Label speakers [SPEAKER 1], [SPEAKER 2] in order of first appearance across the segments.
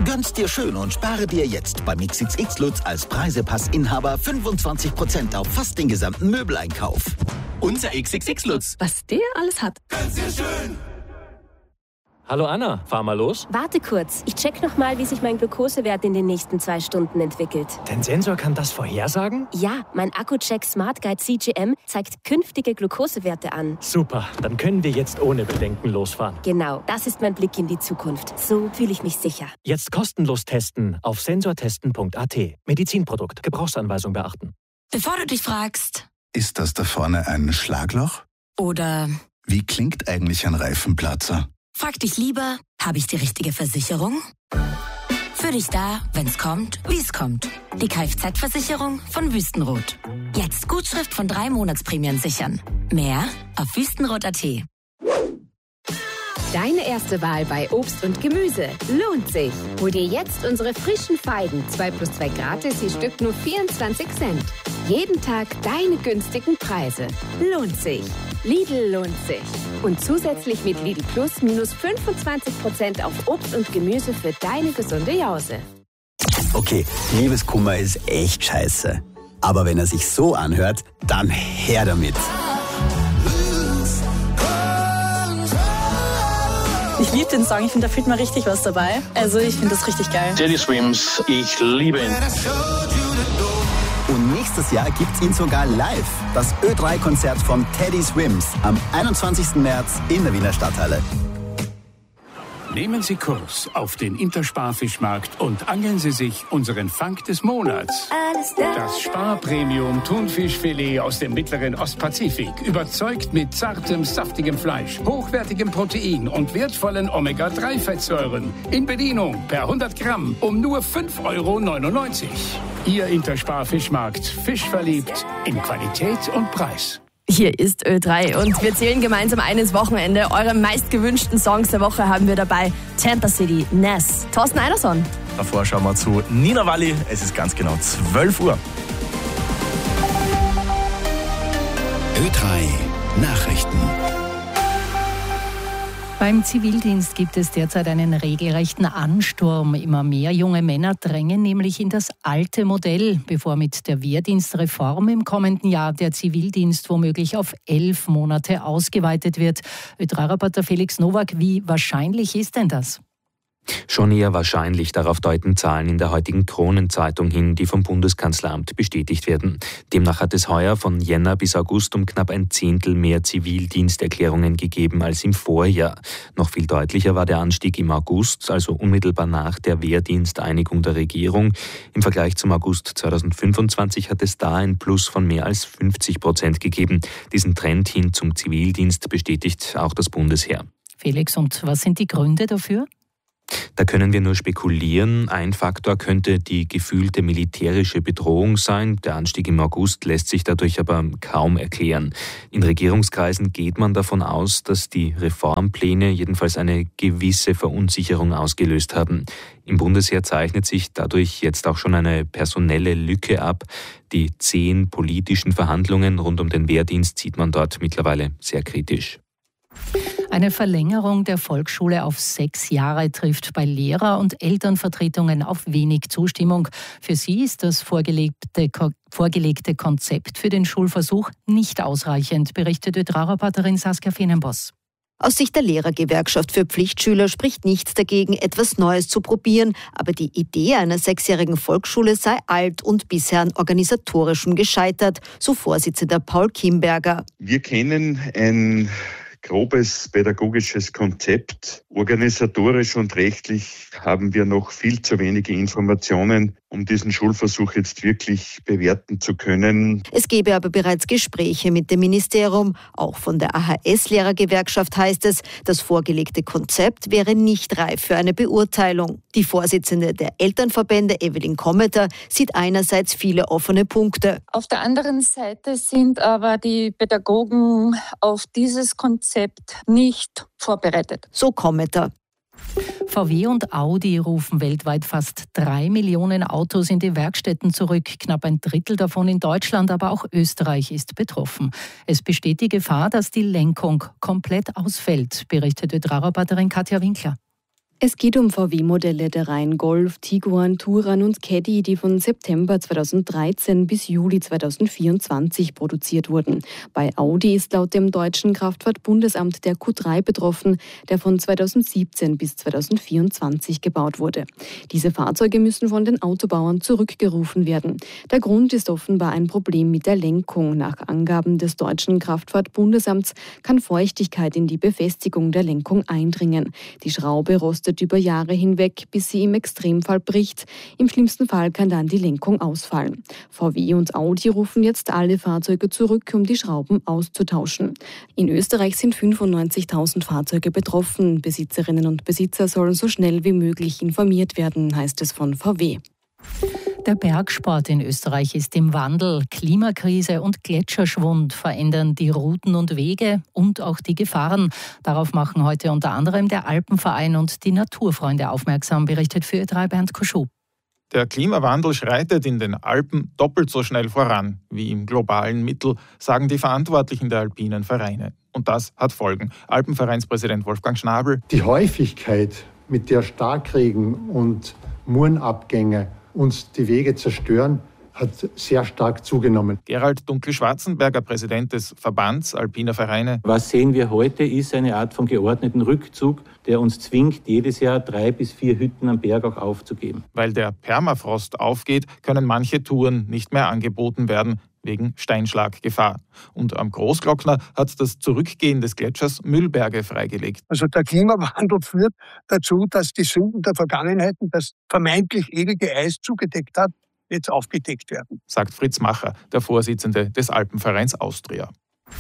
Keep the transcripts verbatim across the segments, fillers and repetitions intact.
[SPEAKER 1] Gönn's dir schön und spare dir jetzt beim X X X Lutz als Preisepass-Inhaber fünfundzwanzig Prozent auf fast den gesamten Möbeleinkauf. Unser X X X Lutz.
[SPEAKER 2] Was der alles hat.
[SPEAKER 1] Gönn's dir schön.
[SPEAKER 3] Hallo Anna, fahr mal los.
[SPEAKER 4] Warte kurz, ich check noch mal, wie sich mein Glukosewert in den nächsten zwei Stunden entwickelt.
[SPEAKER 3] Dein Sensor kann das vorhersagen?
[SPEAKER 4] Ja, mein Akku-Check Smart Guide C G M zeigt künftige Glukosewerte an.
[SPEAKER 3] Super, dann können wir jetzt ohne Bedenken losfahren.
[SPEAKER 4] Genau, das ist mein Blick in die Zukunft. So fühle ich mich sicher.
[SPEAKER 3] Jetzt kostenlos testen auf sensortesten punkt a t. Medizinprodukt, Gebrauchsanweisung beachten.
[SPEAKER 5] Bevor du dich fragst,
[SPEAKER 6] ist das da vorne ein Schlagloch?
[SPEAKER 5] Oder
[SPEAKER 6] wie klingt eigentlich ein Reifenplatzer?
[SPEAKER 5] frag dich lieber, habe ich die richtige Versicherung? Für dich da, wenn's kommt, wie's kommt. Die Kfz-Versicherung von Wüstenrot. Jetzt Gutschrift von drei Monatsprämien sichern. Mehr auf wüstenrot punkt a t.
[SPEAKER 2] Deine erste Wahl bei Obst und Gemüse lohnt sich. Hol dir jetzt unsere frischen Feigen. zwei plus zwei gratis, je Stück nur vierundzwanzig Cent. Jeden Tag deine günstigen Preise. Lohnt sich. Lidl lohnt sich. Und zusätzlich mit Lidl Plus minus fünfundzwanzig Prozent auf Obst und Gemüse für deine gesunde Jause.
[SPEAKER 7] Okay, Liebeskummer ist echt scheiße. Aber wenn er sich so anhört, dann her damit.
[SPEAKER 8] Ich liebe den Song, ich finde, da fühlt man richtig was dabei. Also ich finde das richtig geil.
[SPEAKER 9] Teddy Swims, ich liebe ihn.
[SPEAKER 7] Und nächstes Jahr gibt's ihn sogar live. Das Ö drei Konzert von Teddy Swims am einundzwanzigsten März in der Wiener Stadthalle.
[SPEAKER 10] Nehmen Sie Kurs auf den Intersparfischmarkt und angeln Sie sich unseren Fang des Monats. Das Sparpremium Thunfischfilet aus dem mittleren Ostpazifik. Überzeugt mit zartem, saftigem Fleisch, hochwertigem Protein und wertvollen Omega drei Fettsäuren. In Bedienung per hundert Gramm um nur fünf Euro neunundneunzig. Ihr Intersparfischmarkt. Fisch verliebt in Qualität und Preis.
[SPEAKER 11] Hier ist Ö drei und wir zählen gemeinsam eines Wochenende. Eure meistgewünschten Songs der Woche haben wir dabei. Tampa City, Ness, Thorsten Einerson.
[SPEAKER 12] Davor schauen wir zu Nina Walli. Es ist ganz genau zwölf Uhr.
[SPEAKER 6] Ö drei Nachrichten.
[SPEAKER 13] Beim Zivildienst gibt es derzeit einen regelrechten Ansturm. Immer mehr junge Männer drängen nämlich in das alte Modell, bevor mit der Wehrdienstreform im kommenden Jahr der Zivildienst womöglich auf elf Monate ausgeweitet wird. Ö drei Reporter Felix Nowak, wie wahrscheinlich ist denn das?
[SPEAKER 14] Schon eher wahrscheinlich, darauf deuten Zahlen in der heutigen Kronenzeitung hin, die vom Bundeskanzleramt bestätigt werden. Demnach hat es heuer von Jänner bis August um knapp ein Zehntel mehr Zivildiensterklärungen gegeben als im Vorjahr. Noch viel deutlicher war der Anstieg im August, also unmittelbar nach der Wehrdiensteinigung der Regierung. Im Vergleich zum August zweitausendfünfundzwanzig hat es da ein Plus von mehr als fünfzig Prozent gegeben. Diesen Trend hin zum Zivildienst bestätigt auch das Bundesheer.
[SPEAKER 13] Felix, und was sind die Gründe dafür?
[SPEAKER 14] Da können wir nur spekulieren. Ein Faktor könnte die gefühlte militärische Bedrohung sein. Der Anstieg im August lässt sich dadurch aber kaum erklären. In Regierungskreisen geht man davon aus, dass die Reformpläne jedenfalls eine gewisse Verunsicherung ausgelöst haben. Im Bundesheer zeichnet sich dadurch jetzt auch schon eine personelle Lücke ab. Die zehn politischen Verhandlungen rund um den Wehrdienst sieht man dort mittlerweile sehr kritisch.
[SPEAKER 13] Eine Verlängerung der Volksschule auf sechs Jahre trifft bei Lehrer- und Elternvertretungen auf wenig Zustimmung. Für sie ist das vorgelegte, vorgelegte Konzept für den Schulversuch nicht ausreichend, berichtet Ö drei Reporterin Saskia Fenenboss.
[SPEAKER 15] Aus Sicht der Lehrergewerkschaft für Pflichtschüler spricht nichts dagegen, etwas Neues zu probieren. Aber die Idee einer sechsjährigen Volksschule sei alt und bisher an organisatorischem gescheitert, so Vorsitzender Paul Kimberger.
[SPEAKER 16] Wir kennen ein grobes pädagogisches Konzept. Organisatorisch und rechtlich haben wir noch viel zu wenige Informationen, um diesen Schulversuch jetzt wirklich bewerten zu können.
[SPEAKER 15] Es gebe aber bereits Gespräche mit dem Ministerium. Auch von der A H S-Lehrergewerkschaft heißt es, das vorgelegte Konzept wäre nicht reif für eine Beurteilung. Die Vorsitzende der Elternverbände, Evelyn Kommeter, sieht einerseits viele offene Punkte.
[SPEAKER 17] Auf der anderen Seite sind aber die Pädagogen auf dieses Konzept nicht vorbereitet.
[SPEAKER 15] So Kommeter.
[SPEAKER 13] V W und Audi rufen weltweit fast drei Millionen Autos in die Werkstätten zurück. Knapp ein Drittel davon in Deutschland, aber auch Österreich ist betroffen. Es besteht die Gefahr, dass die Lenkung komplett ausfällt, berichtet Ö drei Reporterin Katja Winkler.
[SPEAKER 18] Es geht um V W-Modelle der Reihen Golf, Tiguan, Touran und Caddy, die von September zweitausenddreizehn bis Juli zweitausendvierundzwanzig produziert wurden. Bei Audi ist laut dem deutschen Kraftfahrtbundesamt der Q drei betroffen, der von zweitausendsiebzehn bis zweitausendvierundzwanzig gebaut wurde. Diese Fahrzeuge müssen von den Autobauern zurückgerufen werden. Der Grund ist offenbar ein Problem mit der Lenkung. Nach Angaben des deutschen Kraftfahrtbundesamts kann Feuchtigkeit in die Befestigung der Lenkung eindringen. Die Schraube rostet über Jahre hinweg, bis sie im Extremfall bricht. Im schlimmsten Fall kann dann die Lenkung ausfallen. V W und Audi rufen jetzt alle Fahrzeuge zurück, um die Schrauben auszutauschen. In Österreich sind fünfundneunzigtausend Fahrzeuge betroffen. Besitzerinnen und Besitzer sollen so schnell wie möglich informiert werden, heißt es von V W.
[SPEAKER 13] Der Bergsport in Österreich ist im Wandel. Klimakrise und Gletscherschwund verändern die Routen und Wege und auch die Gefahren. Darauf machen heute unter anderem der Alpenverein und die Naturfreunde aufmerksam, berichtet für Ö drei Bernd Koschub.
[SPEAKER 19] Der Klimawandel schreitet in den Alpen doppelt so schnell voran wie im globalen Mittel, sagen die Verantwortlichen der alpinen Vereine. Und das hat Folgen. Alpenvereinspräsident Wolfgang Schnabel.
[SPEAKER 20] Die Häufigkeit, mit der Starkregen und Murenabgänge uns die Wege zerstören, hat sehr stark zugenommen.
[SPEAKER 19] Gerald Dunkel-Schwarzenberger, Präsident des Verbands Alpiner Vereine.
[SPEAKER 21] Was sehen wir heute, ist eine Art von geordneten Rückzug, der uns zwingt, jedes Jahr drei bis vier Hütten am Berg auch aufzugeben.
[SPEAKER 19] Weil der Permafrost aufgeht, können manche Touren nicht mehr angeboten werden, wegen Steinschlaggefahr. Und am Großglockner hat das Zurückgehen des Gletschers Müllberge freigelegt.
[SPEAKER 22] Also der Klimawandel führt dazu, dass die Sünden der Vergangenheit, das vermeintlich ewige Eis zugedeckt hat, jetzt aufgedeckt werden,
[SPEAKER 19] sagt Fritz Macher, der Vorsitzende des Alpenvereins Austria.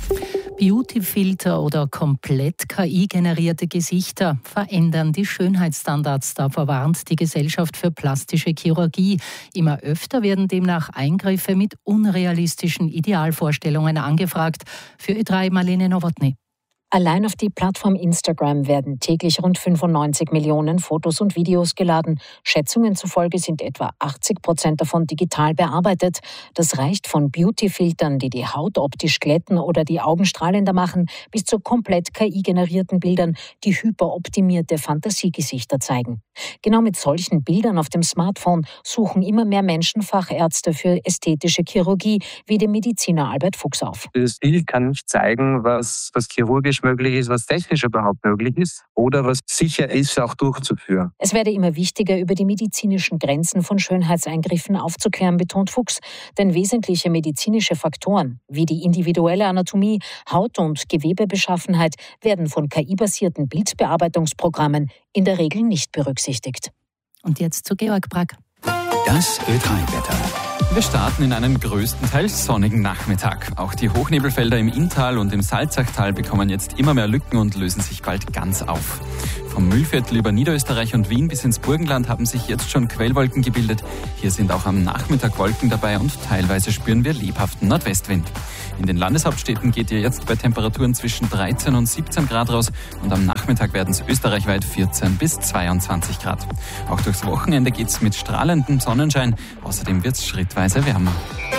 [SPEAKER 13] Beautyfilter oder komplett K I-generierte Gesichter verändern die Schönheitsstandards. Davor warnt die Gesellschaft für plastische Chirurgie. Immer öfter werden demnach Eingriffe mit unrealistischen Idealvorstellungen angefragt. Für Ö drei Marlene Nowotny.
[SPEAKER 23] Allein auf die Plattform Instagram werden täglich rund fünfundneunzig Millionen Fotos und Videos geladen. Schätzungen zufolge sind etwa achtzig Prozent davon digital bearbeitet. Das reicht von Beautyfiltern, die die Haut optisch glätten oder die Augen strahlender machen, bis zu komplett K I-generierten Bildern, die hyperoptimierte Fantasiegesichter zeigen. Genau mit solchen Bildern auf dem Smartphone suchen immer mehr Menschen Fachärzte für ästhetische Chirurgie, wie der Mediziner Albert Fuchs auf.
[SPEAKER 24] Das Bild kann nicht zeigen, was, was chirurgisch möglich ist, was technisch überhaupt möglich ist oder was sicher ist, auch durchzuführen.
[SPEAKER 23] Es werde immer wichtiger, über die medizinischen Grenzen von Schönheitseingriffen aufzuklären, betont Fuchs. Denn wesentliche medizinische Faktoren wie die individuelle Anatomie, Haut- und Gewebebeschaffenheit werden von K I-basierten Bildbearbeitungsprogrammen in der Regel nicht berücksichtigt.
[SPEAKER 13] Und jetzt zu Georg Brack.
[SPEAKER 6] Das Ö drei Wetter.
[SPEAKER 25] Wir starten in einen größtenteils sonnigen Nachmittag. Auch die Hochnebelfelder im Inntal und im Salzachtal bekommen jetzt immer mehr Lücken und lösen sich bald ganz auf. Vom Mühlviertel über Niederösterreich und Wien bis ins Burgenland haben sich jetzt schon Quellwolken gebildet. Hier sind auch am Nachmittag Wolken dabei und teilweise spüren wir lebhaften Nordwestwind. In den Landeshauptstädten geht ihr jetzt bei Temperaturen zwischen dreizehn und siebzehn Grad raus und am Nachmittag werden es österreichweit vierzehn bis zweiundzwanzig Grad. Auch durchs Wochenende geht es mit strahlendem Sonnenschein. Außerdem wird es schrittweise wärmer.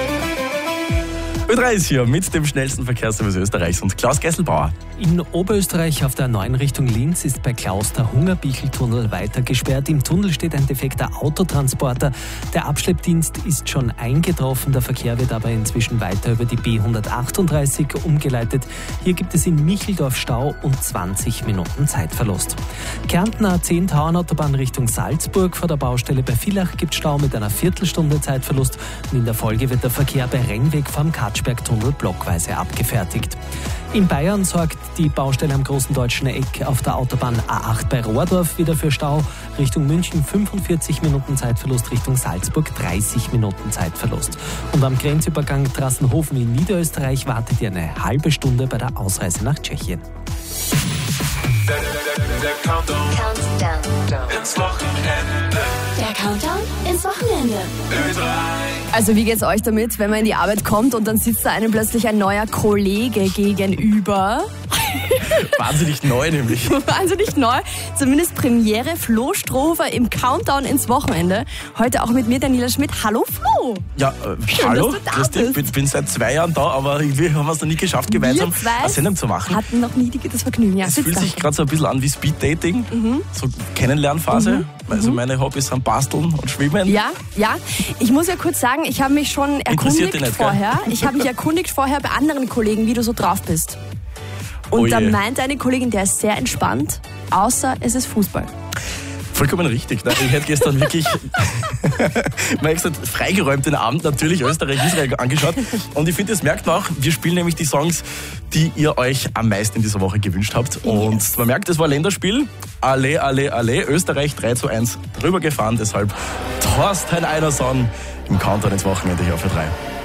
[SPEAKER 12] Ö drei ist hier mit dem schnellsten Verkehrsservice Österreichs und Klaus Gesselbauer.
[SPEAKER 3] In Oberösterreich auf der neuen Richtung Linz ist bei Klaus der Hungerbichl-Tunnel weiter gesperrt. Im Tunnel steht ein defekter Autotransporter. Der Abschleppdienst ist schon eingetroffen. Der Verkehr wird aber inzwischen weiter über die B hundertachtunddreißig umgeleitet. Hier gibt es in Micheldorf Stau und zwanzig Minuten Zeitverlust. Kärnten A zehn Tauernautobahn Richtung Salzburg. Vor der Baustelle bei Villach gibt Stau mit einer Viertelstunde Zeitverlust. Und in der Folge wird der Verkehr bei Rennweg vom Katschbergtunnel blockweise abgefertigt. In Bayern sorgt die Baustelle am Großen Deutschen Eck auf der Autobahn A acht bei Rohrdorf wieder für Stau. Richtung München fünfundvierzig Minuten Zeitverlust, Richtung Salzburg dreißig Minuten Zeitverlust. Und am Grenzübergang Trassenhofen in Niederösterreich wartet ihr eine halbe Stunde bei der Ausreise nach Tschechien.
[SPEAKER 26] Der, der, der Countdown. Countdown ins Wochenende.
[SPEAKER 11] Der Countdown ins Wochenende.
[SPEAKER 26] Ö drei.
[SPEAKER 11] Also wie geht's euch damit, wenn man in die Arbeit kommt und dann sitzt da einem plötzlich ein neuer Kollege gegenüber?
[SPEAKER 12] Wahnsinnig neu nämlich.
[SPEAKER 11] Wahnsinnig neu. Zumindest Premiere. Flo Strohhofer im Countdown ins Wochenende. Heute auch mit mir, Daniela Schmidt. Hallo Flo.
[SPEAKER 12] Ja, äh,
[SPEAKER 11] Schön,
[SPEAKER 12] hallo.
[SPEAKER 11] dass du da
[SPEAKER 12] Grüß dich.
[SPEAKER 11] bist.
[SPEAKER 12] Ich bin seit zwei Jahren da, aber irgendwie haben wir es noch nie geschafft, gemeinsam
[SPEAKER 11] Wir zwei
[SPEAKER 12] eine Sendung zu machen.
[SPEAKER 11] hatten noch nie das Vergnügen. Ja,
[SPEAKER 12] Es
[SPEAKER 11] sitz
[SPEAKER 12] fühlt
[SPEAKER 11] da.
[SPEAKER 12] sich gerade so ein bisschen an wie Speed-Dating,
[SPEAKER 11] Mhm.
[SPEAKER 12] so Kennenlernphase.
[SPEAKER 11] Mhm.
[SPEAKER 12] Also
[SPEAKER 11] Mhm.
[SPEAKER 12] meine Hobbys sind Basteln und Schwimmen.
[SPEAKER 11] Ja, ja. Ich muss ja kurz sagen, ich habe mich schon
[SPEAKER 12] Interessiert
[SPEAKER 11] erkundigt
[SPEAKER 12] dich nicht, gell?
[SPEAKER 11] vorher. Ich habe mich erkundigt vorher bei anderen Kollegen, wie du so drauf bist. Und
[SPEAKER 12] Oh
[SPEAKER 11] da
[SPEAKER 12] je.
[SPEAKER 11] meint eine Kollegin, der ist sehr entspannt, außer es ist Fußball.
[SPEAKER 12] Vollkommen richtig. Ne? Ich hätte gestern wirklich mal gesagt, freigeräumt den Abend natürlich Österreich-Israel angeschaut. Und ich finde, das merkt man auch. Wir spielen nämlich die Songs, die ihr euch am meisten in dieser Woche gewünscht habt. Und man merkt, es war Länderspiel. Alle, alle, alle. Österreich drei zu eins drüber gefahren. Deshalb Thorsten Einerson im Countdown ins Wochenende hier auf Ö drei.